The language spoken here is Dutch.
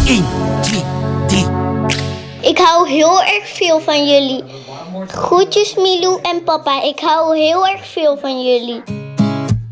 1, 2, 3. Ik hou heel erg veel van jullie. Groetjes Milou en papa, ik hou heel erg veel van jullie.